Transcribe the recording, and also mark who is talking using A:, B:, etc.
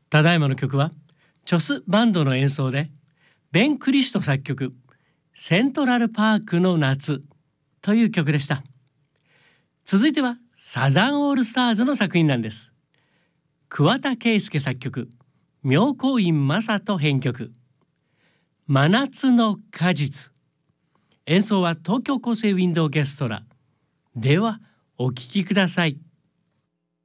A: ただいまの曲はチョスバンドの演奏でベン・クリスト作曲セントラルパークの夏という曲でした。続いてはサザンオールスターズの作品なんです。桑田佳祐作曲、妙高院正人編曲、真夏の果実。演奏は東京高生ウィンドオーケストラ。ではお聴きください。